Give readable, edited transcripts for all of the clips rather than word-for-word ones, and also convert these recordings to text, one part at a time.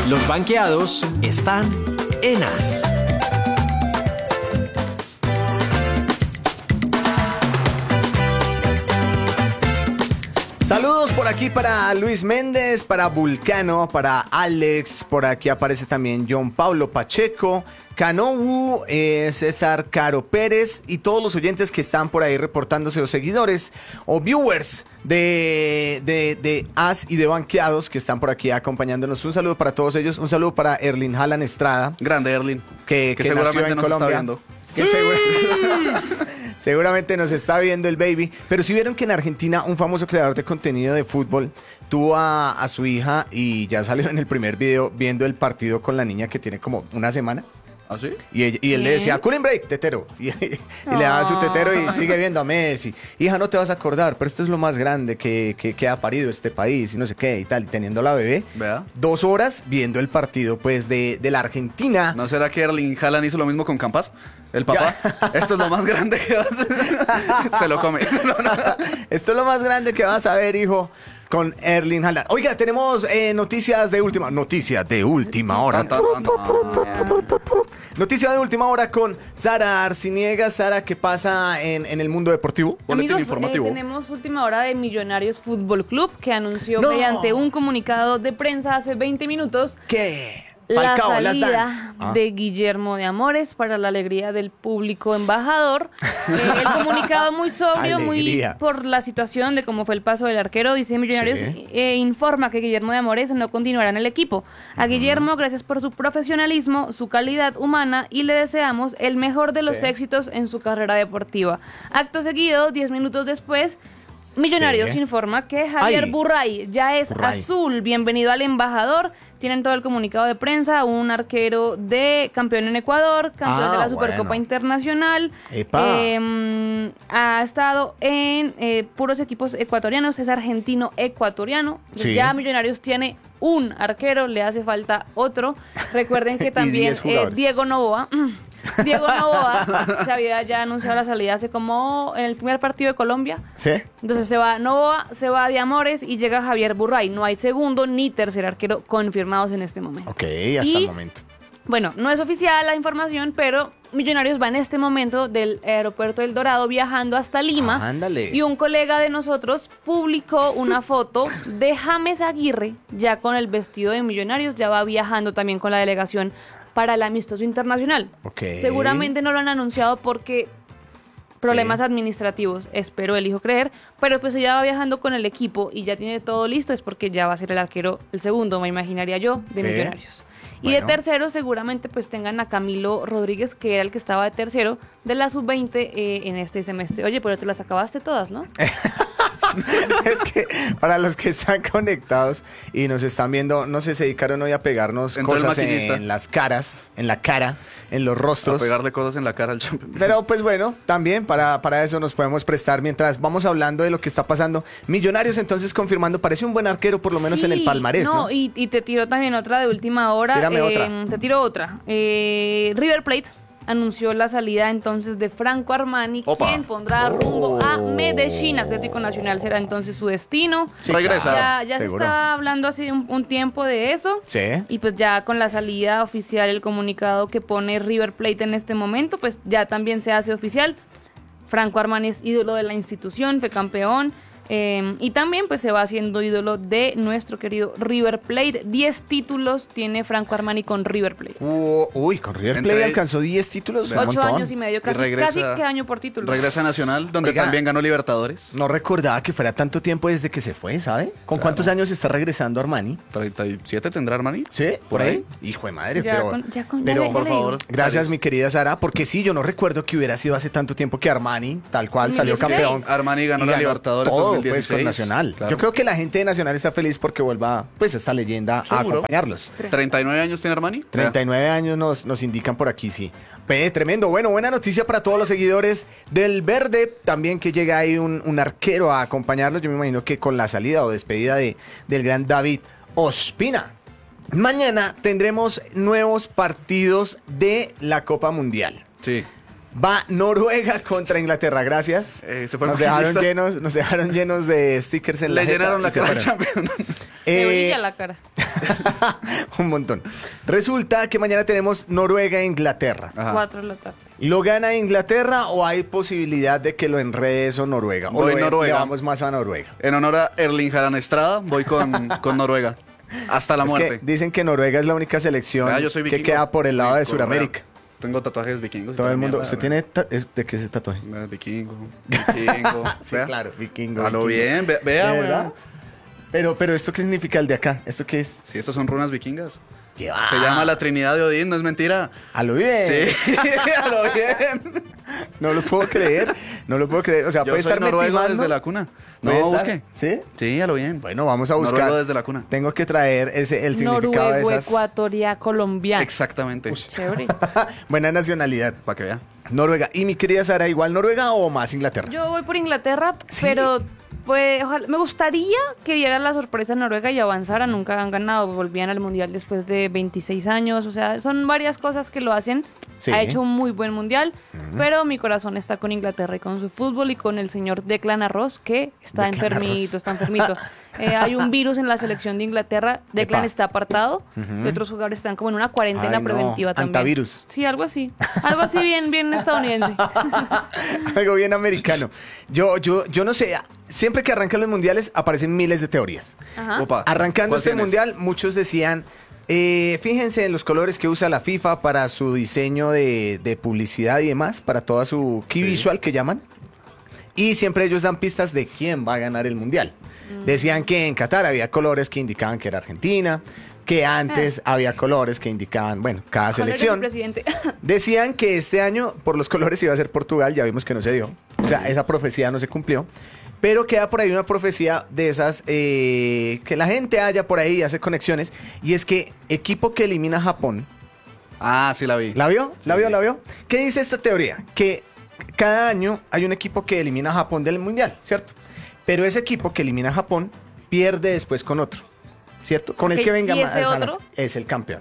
Los banqueados están en As. Saludos por aquí para Luis Méndez, para Vulcano, para Alex, por aquí aparece también John Pablo Pacheco, Canobu, César Caro Pérez y todos los oyentes que están por ahí reportándose, o seguidores o viewers de As y de Banqueados que están por aquí acompañándonos. Un saludo para todos ellos, un saludo para Erling Haaland Estrada. Grande Erling, que seguramente nació en nos Colombia. está viendo. Que seguramente nos está viendo el baby. Pero si vieron que en Argentina un famoso creador de contenido de fútbol tuvo a su hija y ya salió en el primer video viendo el partido con la niña que tiene como una semana. ¿Ah, sí? Y él le decía, cooling break, tetero. Y le daba su tetero y sigue viendo a Messi. Hija, no te vas a acordar, pero esto es lo más grande que ha parido este país y no sé qué y tal. Y teniendo la bebé, Vea. 2 horas viendo el partido pues de la Argentina. ¿No será que Erling Haaland hizo lo mismo con Campas? El papá. Esto es lo más grande que vas a... Se lo come. Esto es lo más grande que vas a ver, hijo, con Erling Haaland. Oiga, tenemos noticias de última hora. Noticia de última hora con Sara Arciniega. Sara, ¿qué pasa en el mundo deportivo? Boletín Amigos, informativo. tenemos última hora de Millonarios Fútbol Club, que anunció ¡No! mediante un comunicado de prensa hace 20 minutos ¿Qué? la Falcao, Last salida Dance. de Guillermo de Amores para la alegría del público embajador. El comunicado muy sobrio, muy Alegría. por la situación de cómo fue el paso del arquero. Dice Millonarios, Sí. informa que Guillermo de Amores no continuará en el equipo. A Guillermo, gracias por su profesionalismo, su calidad humana y le deseamos el mejor de los Sí. éxitos en su carrera deportiva. Acto seguido, 10 minutos después, Millonarios Sí. informa que Javier Ay. Burray ya es Burray. azul. Bienvenido al embajador. Tienen todo el comunicado de prensa, un arquero de campeón en Ecuador, campeón de la Supercopa bueno. Internacional. Epa. Ha estado en puros equipos ecuatorianos, es argentino-ecuatoriano. Sí. Ya Millonarios tiene un arquero, le hace falta otro. Recuerden que Y también 10 jugadores. Diego Noboa se había ya anunciado la salida hace como en el primer partido de Colombia. ¿Sí? Entonces se va Novoa, se va de Amores y llega Javier Burray. No hay segundo ni tercer arquero confirmados en este momento. Ok, hasta Y, el momento. Bueno, no es oficial la información, pero Millonarios va en este momento del aeropuerto del Dorado viajando hasta Lima. Ándale. Y un colega de nosotros publicó una foto de James Aguirre, ya con el vestido de Millonarios, ya va viajando también con la delegación para el amistoso internacional. Ok. Seguramente no lo han anunciado porque problemas Sí. administrativos, espero elijo creer, pero pues ella va viajando con el equipo y ya tiene todo listo, es porque ya va a ser el arquero, el segundo, me imaginaría yo, de Sí. Millonarios. Y Bueno. de tercero seguramente pues tengan a Camilo Rodríguez, que era el que estaba de tercero de la sub-20 en este semestre. Oye, pero te las acabaste todas, ¿no? Es que para los que están conectados y nos están viendo, no sé, se dedicaron hoy a pegarnos Entró el cosas maquillista. en las caras, en la cara, en los A rostros. pegarle cosas en la cara al champion. Pero pues bueno, también para eso nos podemos prestar mientras vamos hablando de lo que está pasando. Millonarios entonces confirmando, parece un buen arquero por lo menos en el Sí, palmarés, ¿no? Y te tiro también otra de última hora. Tírame otra. Te tiro otra. River Plate anunció la salida entonces de Franco Armani, Opa. quien pondrá rumbo a Medellín. Atlético Nacional será entonces su destino. Sí, Regresa. Ya se seguro. está hablando hace un tiempo de eso. Sí. Y pues ya con la salida oficial, el comunicado que pone River Plate en este momento, pues ya también se hace oficial. Franco Armani es ídolo de la institución, fue campeón. Y también pues se va haciendo ídolo de nuestro querido River Plate. 10 títulos tiene Franco Armani con River Plate. Uy, con River Plate Entre- alcanzó 10 títulos. un 8 montón. años y medio, casi que año por título. Regresa a Nacional, donde Oiga. también ganó Libertadores. No recordaba que fuera tanto tiempo desde que se fue, ¿sabe? ¿Con cuántos años está regresando Armani? 37 tendrá Armani. ¿Sí? Por ahí. Hijo de madre, Ya pero... con- ya pero, le- por le digo. favor. Gracias, mi querida Sara, porque sí, yo no recuerdo que hubiera sido hace tanto tiempo que Armani, tal cual, salió 2016. campeón. Armani ganó Y la Libertadores todo, 2016. pues, con Nacional. Claro. Yo creo que la gente de Nacional está feliz porque vuelva, pues, esta leyenda a Seguro. acompañarlos. 39 años tiene Armani. 39 años nos indican por aquí, sí. Tremendo. Bueno, buena noticia para todos los seguidores del Verde. También que llega ahí un arquero a acompañarlos. Yo me imagino que con la salida o despedida del gran David Ospina. Mañana tendremos nuevos partidos de la Copa Mundial. Sí. Va Noruega contra Inglaterra, gracias. Se fue el Nos dejaron llenos de stickers en la Le jeta llenaron y la se cara al fueron. champion. Me brilla la cara. Un montón. Resulta que mañana tenemos Noruega e Inglaterra. Ajá. 4 de la tarde. ¿Lo gana Inglaterra o hay posibilidad de que lo enrede eso Noruega? Voy le Noruega. vamos más a Noruega. En honor a Erling Haaland Estrada, voy con Noruega. Hasta la Es que muerte. dicen que Noruega es la única selección Vea, yo soy que vikingo. queda por el lado de Vikingo, Sudamérica. real. Tengo tatuajes vikingos. y Todo toda el mundo. mierda, ¿Usted vea. tiene de qué es ese tatuaje? Vikingo. Vikingo. Sí, Vea. claro, vikingo. A lo vikingo. bien, ¿De vea, verdad? weón. Pero ¿esto qué significa el de acá? ¿Esto qué es? Sí, estos son runas vikingas. ¿Qué va? Se llama la Trinidad de Odín, no es mentira. A lo bien. Sí, a lo bien. No lo puedo creer. No lo puedo creer. O sea, Yo puede soy estar noruego metimando. desde la cuna. ¿Puede No, estar? busque. ¿Sí? Sí, a lo bien. Bueno, vamos a buscar. Noruego desde la cuna. Tengo que traer el significado de Noruego, esas. Ecuatoria, Colombia. Exactamente. Chévere. Buena nacionalidad. Para que vea. Noruega. Y mi querida Sara, ¿igual Noruega o más Inglaterra? Yo voy por Inglaterra, Sí. pero pues, ojalá, me gustaría que dieran la sorpresa a Noruega y avanzara. Nunca han ganado, volvían al Mundial después de 26 años. O sea, son varias cosas que lo hacen. Sí. Ha hecho un muy buen Mundial, pero mi corazón está con Inglaterra y con su fútbol y con el señor Declan Arroz, que está Declan enfermito, Arroz. está enfermito. Hay un virus en la selección de Inglaterra, Declan Epa. está apartado y otros jugadores están como en una cuarentena Ay, no, preventiva también. antavirus. Sí, algo así. Algo así bien estadounidense. Algo bien americano. Yo no sé. Siempre que arrancan los mundiales aparecen miles de teorías. Ajá. Opa, Arrancando ¿cuál este tienes? mundial, muchos decían, fíjense en los colores que usa la FIFA para su diseño de publicidad y demás, para toda su key Sí. visual que llaman. Y siempre ellos dan pistas de quién va a ganar el mundial. Decían que en Qatar había colores que indicaban que era Argentina, que antes había colores que indicaban, bueno, cada ¿Cuál era el selección. presidente? Decían que este año por los colores iba a ser Portugal, ya vimos que no se dio. O sea, esa profecía no se cumplió. Pero queda por ahí una profecía de esas que la gente haya por ahí y hace conexiones. Y es que equipo que elimina a Japón. Ah, sí la vi. ¿La vio? Sí. ¿La vio? ¿La vio? ¿Qué dice esta teoría? Que cada año hay un equipo que elimina a Japón del mundial, ¿cierto? Pero ese equipo que elimina a Japón pierde después con otro, ¿cierto? Con el Ok, que venga ¿y más ese adelante. otro? Es el campeón.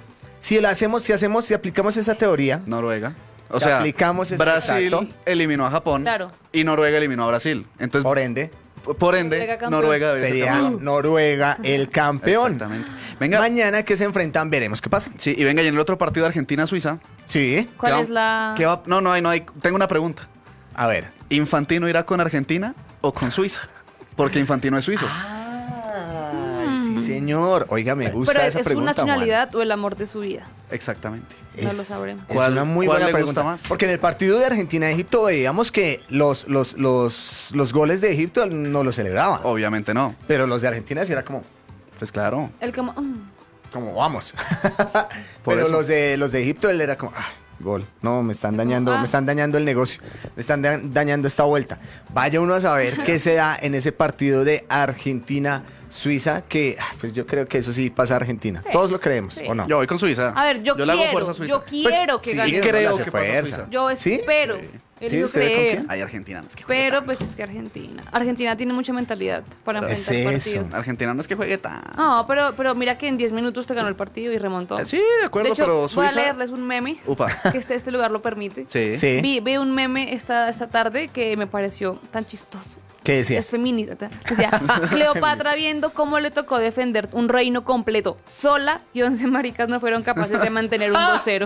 Si aplicamos esa teoría, Noruega. O Si sea, aplicamos ese- Brasil exacto. eliminó a Japón Claro. y Noruega eliminó a Brasil. Entonces, por ende, por ende, Noruega campeón. Noruega debe ser sería campeón. Noruega el campeón. Exactamente. Venga, Mañana que se enfrentan, veremos qué pasa. sí, y venga, y en el otro partido Argentina-Suiza. Sí. ¿Cuál ¿qué es va- la...? qué va- No hay. Tengo una pregunta. A ver. ¿Infantino irá con Argentina o con Suiza? Porque Infantino es suizo. Ay, sí, señor. Oiga, me gusta Pero esa ¿es su pregunta, nacionalidad o el amor de su vida? Exactamente. Juan. No lo sabremos. Es ¿Cuál- una muy cuál buena le pregunta. gusta más? Porque en el partido de Argentina-Egipto veíamos que los goles de Egipto no los celebraban. Obviamente no. Pero los de Argentina sí era como Pues claro. El como... vamos. Por Pero eso. los de Egipto él era como, gol. No, me están dañando el negocio. Me están dañando esta vuelta. Vaya uno a saber qué se da en ese partido de Argentina-Suiza, que pues yo creo que eso sí pasa a Argentina. Sí. Todos lo creemos, Sí. ¿o no? Yo voy con Suiza. A ver, yo le hago quiero, fuerza a Suiza. yo quiero que sí, gane. no le creo hace que pasa fuerza. Suiza. Yo ¿Sí? espero. Sí. ¿Sí? Elijo ¿Usted ve con creer. quién? Hay Argentina, no es que Pero pues es que Argentina tiene mucha mentalidad para Pero enfrentar es eso. partidos. Argentina no es que juegue tan. No, pero mira que en 10 minutos te ganó el partido y remontó. Sí, de acuerdo, de hecho, pero voy a Suiza. leerles un meme Upa. que este lugar lo permite. Sí. Sí. Vi un meme esta tarde que me pareció tan chistoso. ¿Qué decía? Es feminista. O sea, Cleopatra viendo cómo le tocó defender un reino completo sola y 11 maricas no fueron capaces de mantener un 2-0.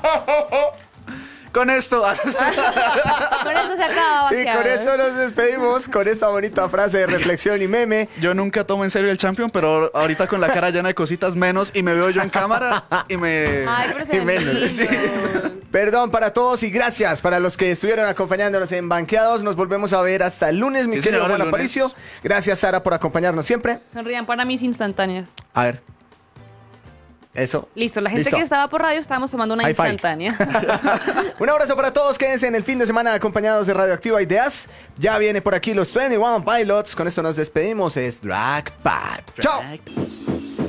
Con esto. Con eso se acaba. Sí, vaqueado, con ¿eh? eso nos despedimos, con esta bonita frase de reflexión y meme. Yo nunca tomo en serio el Champion, pero ahorita con la cara llena de cositas menos y me veo yo en cámara y me. Ay, pero se Y ven menos, lindos. sí. Perdón para todos y gracias para los que estuvieron acompañándonos en Banqueados. Nos volvemos a ver hasta el lunes, mi Sí, querido señor, Juan el lunes. Aparicio. Gracias, Sara, por acompañarnos siempre. Sonrían para mis instantáneas. A ver. Eso. Listo, la gente Listo. que estaba por radio estábamos tomando una High five. instantánea. Un abrazo para todos. Quédense en el fin de semana acompañados de Radioactiva Ideas. Ya viene por aquí los 21 Pilots. Con esto nos despedimos. Es Drag Pad. ¡Chao!